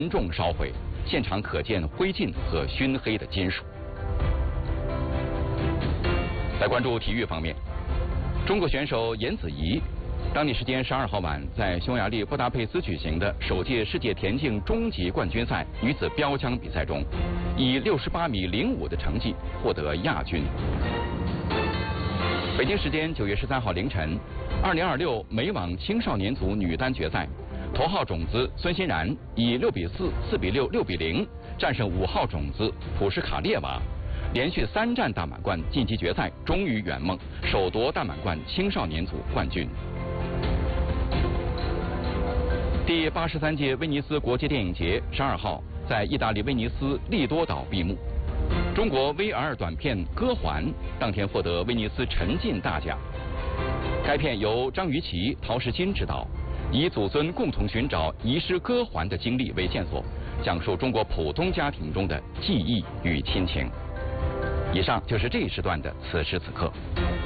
严重烧毁，现场可见灰烬和熏黑的金属。在关注体育方面，中国选手颜子怡，当地时间12号晚在匈牙利布达佩斯举行的首届世界田径终极冠军赛女子标枪比赛中，以68.05米的成绩获得亚军。北京时间9月13号凌晨，2026美网青少年组女单决赛，头号种子孙欣然以6比4、4比6、6比0战胜5号种子普什卡列娃。连续3战大满贯晋级决赛，终于圆梦，首夺大满贯青少年组冠军。第83届威尼斯国际电影节12号在意大利威尼斯利多岛闭幕。中国 VR 短片《歌环》当天获得威尼斯沉浸大奖。该片由张雨绮、陶石金执导，以祖孙共同寻找遗失歌环的经历为线索，讲述中国普通家庭中的记忆与亲情。以上就是这一时段的此时此刻。